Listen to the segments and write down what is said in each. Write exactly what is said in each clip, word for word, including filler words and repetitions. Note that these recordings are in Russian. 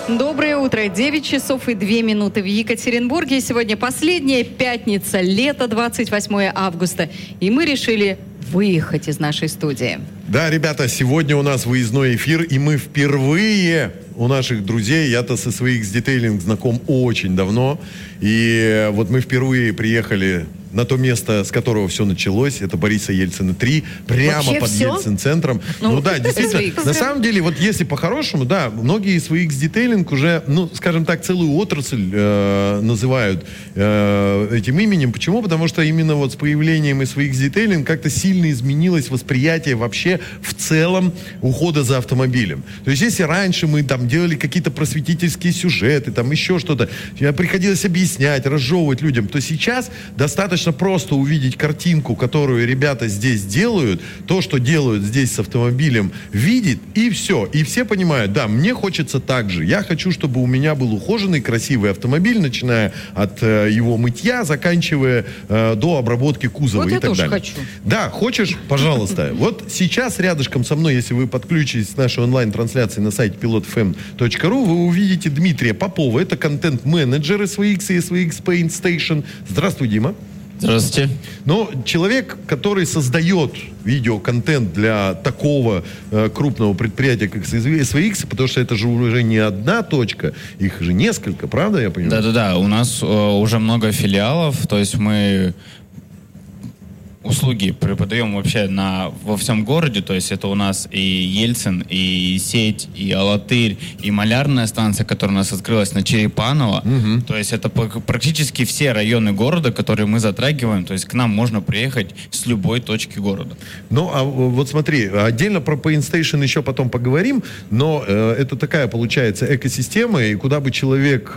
Доброе утро. девять часов и две минуты в Екатеринбурге. Сегодня последняя пятница, лето, двадцать восьмое августа. И мы решили выехать из нашей студии. Да, ребята, сегодня у нас выездной эфир, и мы впервые у наших друзей, я-то со своих с детейлинг знаком очень давно, и вот мы впервые приехали на то место, с которого все началось. Это Бориса Ельцина три, прямо Вообще под все? Ельцин-центром. Ну, ну да, действительно. На самом деле, вот если по-хорошему, да, многие из своих детейлинг уже, ну, скажем так, целую отрасль э, называют э, этим именем. Почему? Потому что именно вот с появлением из своих детейлинг как-то сильно изменилось восприятие вообще в целом ухода за автомобилем. То есть, если раньше мы там делали какие-то просветительские сюжеты, там еще что-то, приходилось объяснять, разжевывать людям, то сейчас достаточно просто увидеть картинку, которую ребята здесь делают, то, что делают здесь с автомобилем, видит, и все. И все понимают, да, мне хочется так же. Я хочу, чтобы у меня был ухоженный, красивый автомобиль, начиная от э, его мытья, заканчивая э, до обработки кузова вот и я так тоже далее. хочу. Да, хочешь? Пожалуйста. Вот сейчас рядышком со мной, если вы подключитесь к нашей онлайн-трансляции на сайте пилот эф эм точка ру, вы увидите Дмитрия Попова. Это контент-менеджер эс ви икс и эс ви икс Paint Station. Здравствуй, Дима. Здравствуйте. Но человек, который создает видеоконтент для такого э, крупного предприятия, как эс ви икс, потому что это же уже не одна точка, их же несколько, правда, я понимаю? Да-да-да, у нас э, уже много филиалов, то есть мы услуги преподаем вообще на, во всем городе, то есть это у нас и Ельцин, и сеть, и Алатырь, и малярная станция, которая у нас открылась на Черепаново, угу. То есть это практически все районы города, которые мы затрагиваем, то есть к нам можно приехать с любой точки города. Ну, а вот смотри, отдельно про Paint Station еще потом поговорим, но э, это такая, получается, экосистема, и куда бы человек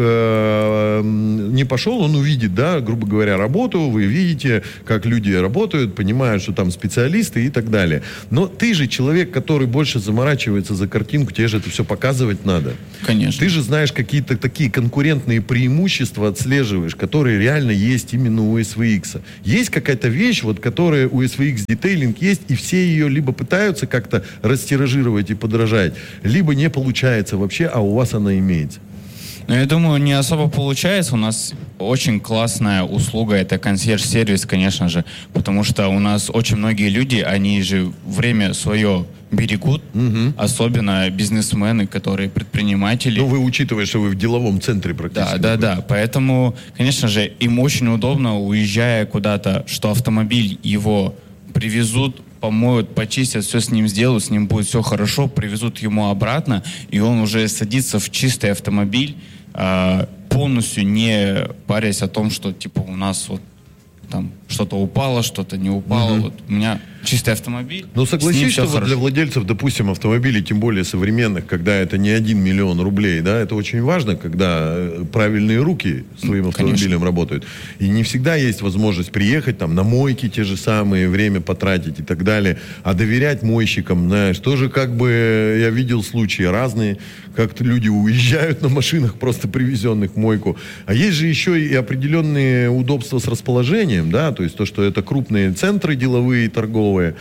э, не пошел, он увидит, да, грубо говоря, работу, вы видите, как люди работают, понимают, что там специалисты и так далее. Но ты же человек, который больше заморачивается за картинку, тебе же это все показывать надо. Конечно. Ты же знаешь какие-то такие конкурентные преимущества, отслеживаешь, которые реально есть именно у эс ви икс. Есть какая-то вещь, вот, которая у эс ви икс Detailing есть, и все ее либо пытаются как-то растиражировать и подражать, либо не получается вообще, а у вас она имеется. Ну, я думаю, не особо получается. У нас очень классная услуга, это консьерж-сервис, конечно же, потому что у нас очень многие люди, они же время свое берегут, угу. Особенно бизнесмены, которые предприниматели. Ну, вы учитывая, что вы в деловом центре практически. Да, да, да. Поэтому, конечно же, им очень удобно, уезжая куда-то, что автомобиль его привезут, помоют, почистят, все с ним сделают, с ним будет все хорошо, привезут ему обратно, и он уже садится в чистый автомобиль, э, полностью не парясь о том, что типа у нас вот там что-то упало, что-то не упало. Угу. Вот у меня чистый автомобиль. Ну, согласись, что вот для владельцев, допустим, автомобилей, тем более современных, когда это не один миллион рублей, да, это очень важно, когда правильные руки своим автомобилем Конечно. Работают. И не всегда есть возможность приехать там на мойки те же самые, время потратить и так далее. А доверять мойщикам, знаешь, тоже как бы я видел случаи разные, как-то люди уезжают на машинах, просто привезенных в мойку. А есть же еще и определенные удобства с расположением, да, то есть то, что это крупные центры деловые, торговые.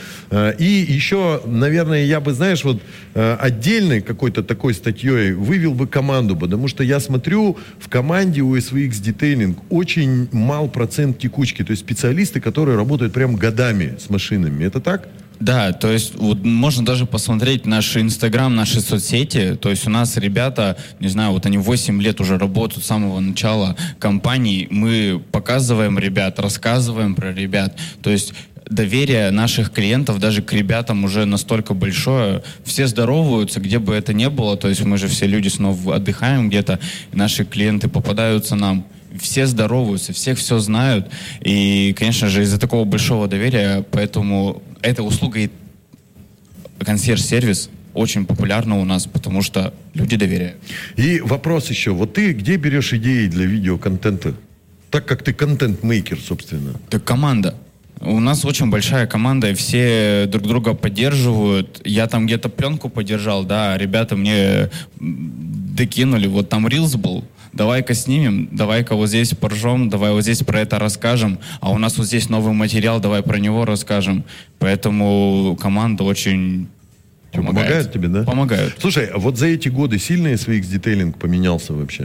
И еще, наверное, я бы, знаешь, вот отдельной какой-то такой статьей вывел бы команду, потому что я смотрю, в команде у эс ви икс Detailing очень мал процент текучки, то есть специалисты, которые работают прям годами с машинами. Это так? Да, то есть вот можно даже посмотреть наш Инстаграм, наши соцсети. То есть у нас ребята, не знаю, вот они восемь лет уже работают с самого начала компании. Мы показываем ребят, рассказываем про ребят. То есть доверие наших клиентов даже к ребятам уже настолько большое. Все здороваются, где бы это ни было. То есть мы же все люди снова отдыхаем где-то. Наши клиенты попадаются нам. Все здороваются, всех все знают. И, конечно же, из-за такого большого доверия, поэтому эта услуга и консьерж-сервис очень популярна у нас, потому что люди доверяют. И вопрос еще. Вот ты где берешь идеи для видеоконтента? Так как ты контент-мейкер, собственно. Так команда. У нас очень большая команда, и все друг друга поддерживают. Я там где-то пленку поддержал, да, ребята мне докинули, вот там рилс был, давай-ка снимем, давай-ка вот здесь поржем, давай вот здесь про это расскажем, а у нас вот здесь новый материал, давай про него расскажем. Поэтому команда очень Помогают. Помогают тебе, да? Помогают. Слушай, а вот за эти годы сильно эс ви икс-детейлинг поменялся вообще?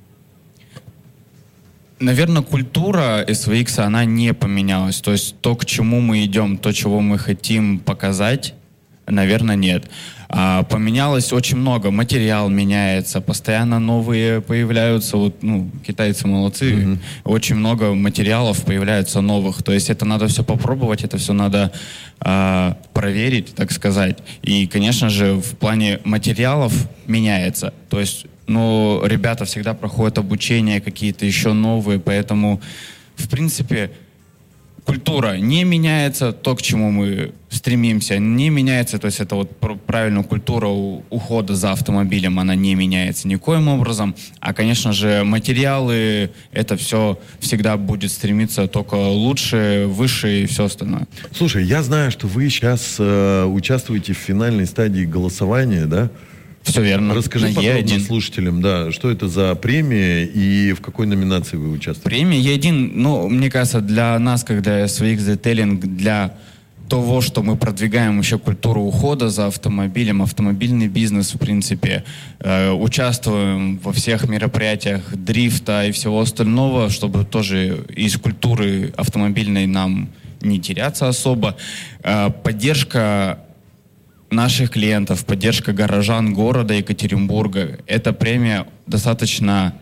Наверное, культура эс ви икс, она не поменялась. То есть то, к чему мы идем, то, чего мы хотим показать, наверное, нет. А, поменялось очень много. Материал меняется, постоянно новые появляются. Вот, ну, китайцы молодцы. Mm-hmm. Очень много материалов появляется новых. То есть это надо все попробовать, это все надо а, проверить, так сказать. И, конечно же, в плане материалов меняется. То есть, ну, ребята всегда проходят обучение, какие-то еще новые, поэтому, в принципе, культура не меняется, то, к чему мы стремимся, не меняется, то есть это вот правильно культура ухода за автомобилем, она не меняется никоим образом, а, конечно же, материалы, это все всегда будет стремиться только лучше, выше и все остальное. Слушай, я знаю, что вы сейчас э, участвуете в финальной стадии голосования, да? Все верно. Расскажи на подробно и один. Слушателям, да, что это за премия и в какой номинации вы участвуете? Премия и один, ну, мне кажется, для нас, когда эс ви икс-детейлинг, для того, что мы продвигаем еще культуру ухода за автомобилем, автомобильный бизнес, в принципе, э, участвуем во всех мероприятиях дрифта и всего остального, чтобы тоже из культуры автомобильной нам не теряться особо. Э, поддержка наших клиентов, поддержка горожан города Екатеринбурга. Эта премия достаточно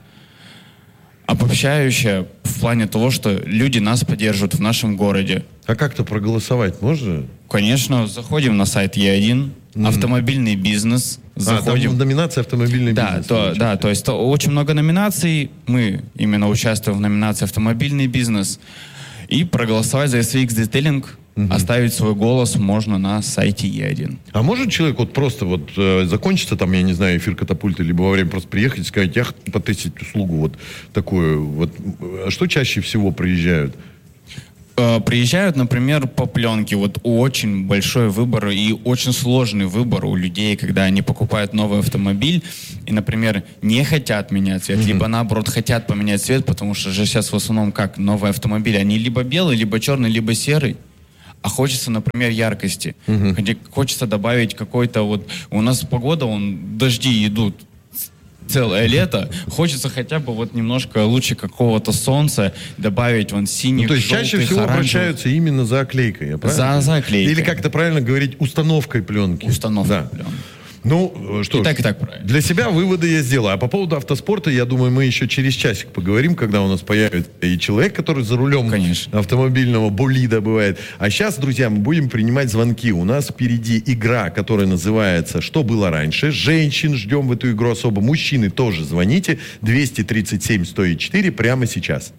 обобщающая в плане того, что люди нас поддерживают в нашем городе. А как-то проголосовать можно? Конечно, заходим на сайт и один, mm-hmm. автомобильный бизнес. Заходим. А, там номинация автомобильный да, бизнес. То, да, то есть то, очень много номинаций. Мы именно участвуем в номинации автомобильный бизнес. И проголосовать за эс ви икс-детейлинг, угу. оставить свой голос можно на сайте и один. А может человек вот просто вот э, закончится там, я не знаю, эфир катапульты, либо во время просто приехать и сказать, я хочу потестить услугу вот такую. Вот. А что чаще всего приезжают? Приезжают, например, по пленке. Вот очень большой выбор и очень сложный выбор у людей, когда они покупают новый автомобиль и, например, не хотят менять цвет, mm-hmm. либо, наоборот, хотят поменять цвет, потому что же сейчас в основном как новые автомобили, они либо белый, либо черный, либо серый. А хочется, например, яркости. Mm-hmm. Хочется добавить какой-то вот... У нас погода, он, дожди идут целое лето, хочется хотя бы вот немножко лучше какого-то солнца добавить вон синий, ну, то есть желтый, чаще всего оранжевый. Обращаются именно за оклейкой, я правильно? За, за оклейкой. Или как это правильно говорить, установкой пленки. Установкой да. пленки. Ну, что и ж, так, и так правильно. Для себя выводы я сделаю. А по поводу автоспорта, я думаю, мы еще через часик поговорим, когда у нас появится и человек, который за рулем Конечно. автомобильного болида бывает. А сейчас, друзья, мы будем принимать звонки. У нас впереди игра, которая называется «Что было раньше?». Женщин ждем в эту игру особо. Мужчины тоже звоните. двести тридцать семь сто четыре прямо сейчас.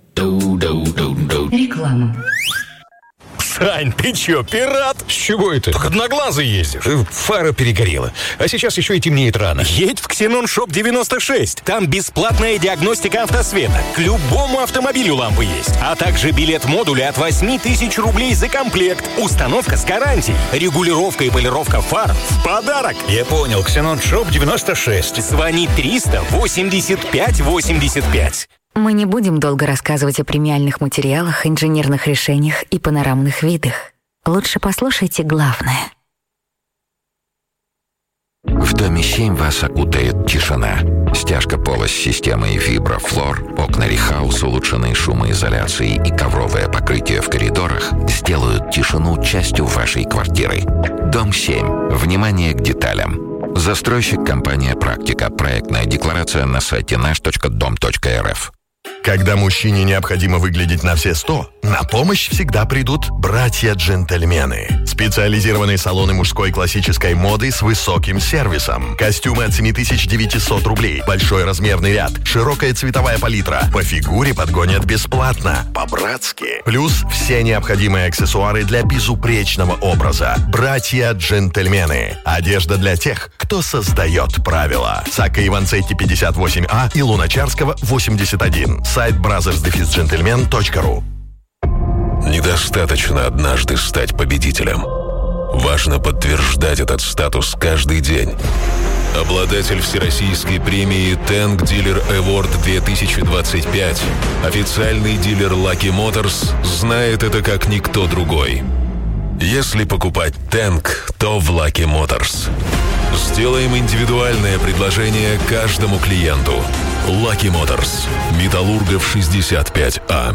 Реклама. Сань, ты чё, пират? С чего это? Так одноглазый ездишь. Фара перегорела. А сейчас еще и темнеет рано. Едь в Ксенон Шоп девяносто шесть. Там бесплатная диагностика автосвета. К любому автомобилю лампы есть. А также билет модуля от восемь тысяч рублей за комплект. Установка с гарантией. Регулировка и полировка фар в подарок. Я понял. Ксенон Шоп девяносто шесть. Звони триста восемьдесят пять восемьдесят пять. Мы не будем долго рассказывать о премиальных материалах, инженерных решениях и панорамных видах. Лучше послушайте главное. В доме семь вас окутает тишина. Стяжка пола с системой Vibra-Floor, окна Рихаус, улучшенные шумоизоляцией и ковровое покрытие в коридорах сделают тишину частью вашей квартиры. Дом семь. Внимание к деталям. Застройщик компания «Практика». Проектная декларация на сайте наш точка дом точка эр эф. Когда мужчине необходимо выглядеть на все сто, на помощь всегда придут братья-джентльмены. Специализированные салоны мужской классической моды с высоким сервисом. Костюмы от семь тысяч девятьсот рублей. Большой размерный ряд. Широкая цветовая палитра. По фигуре подгонят бесплатно. По-братски. Плюс все необходимые аксессуары для безупречного образа. Братья-джентльмены. Одежда для тех, кто создает правила. Сакко Иванцетти пятьдесят восемь А и Луначарского восемьдесят один. Сайт бразерс дефис джентльмен точка ру. Недостаточно однажды стать победителем. Важно подтверждать этот статус каждый день. Обладатель всероссийской премии Tank Dealer Award две тысячи двадцать пять, официальный дилер Lucky Motors, знает это как никто другой. Если покупать Тэнк, то в Lucky Motors. Сделаем индивидуальное предложение каждому клиенту. Lucky Motors. Металлургов шестьдесят пять А.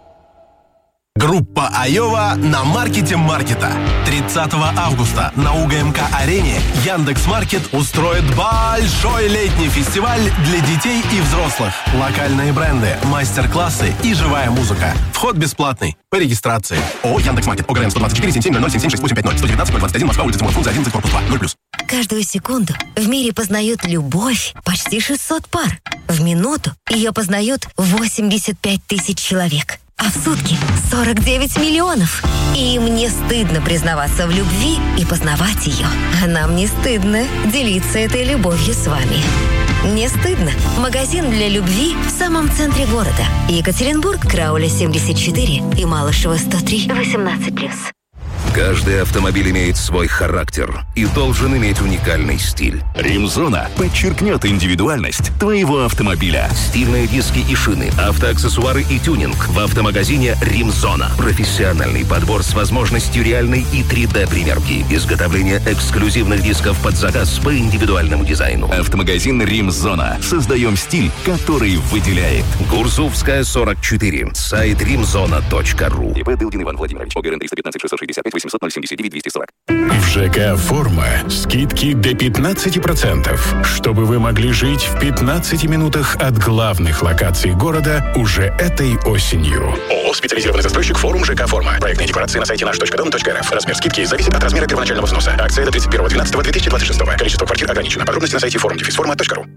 Группа Айова на маркете маркета. тридцатого августа на УГМК-арене Яндекс.Маркет устроит большой летний фестиваль для детей и взрослых. Локальные бренды, мастер-классы и живая музыка. Вход бесплатный. По регистрации. ООО Яндекс.Маркет. ОГРН сто двадцать четыре семь семь ноль ноль семь семь шесть восемь пять ноль сто девятнадцать ноль двадцать один Москва, улица Тимура Фрунзе одиннадцать, корпус два, ноль плюс. Каждую секунду в мире познают любовь почти шестьсот пар. В минуту ее познают восемьдесят пять тысяч человек. А в сутки сорок девять миллионов. И им не стыдно признаваться в любви и познавать ее. А нам не стыдно делиться этой любовью с вами. Не стыдно. Магазин для любви в самом центре города. Екатеринбург, Крауля семьдесят четыре и Малышева сто три, восемнадцать плюс. Каждый автомобиль имеет свой характер и должен иметь уникальный стиль. Римзона подчеркнет индивидуальность твоего автомобиля. Стильные диски и шины, автоаксессуары и тюнинг в автомагазине Римзона. Профессиональный подбор с возможностью реальной и три дэ-примерки. Изготовление эксклюзивных дисков под заказ по индивидуальному дизайну. Автомагазин Римзона. Создаем стиль, который выделяет. Гурзувская, сорок четыре. Сайт римзона точка ру. ИП Дылдин Иван Владимирович. ОГРН триста пятнадцать шестьсот шестьдесят пять восемьсот ноль семьдесят девять двести сорок. В ЖК «Форма» скидки до пятнадцать процентов, чтобы вы могли жить в пятнадцати минутах от главных локаций города уже этой осенью. ООО «Специализированный застройщик Форум ЖК «Форма». Проектные декорации на сайте наш точка дом точка эр эф. Размер скидки зависит от размера первоначального взноса. Акция до тридцать первого двенадцатого две тысячи двадцать шестого. Количество квартир ограничено. Подробности на сайте форум форма точка ру.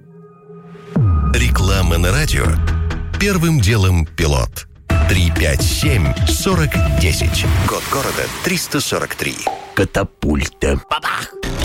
Реклама на радио. Первым делом пилот. три пять семь сорок десять. Код города триста сорок три. Катапульта. Бабах!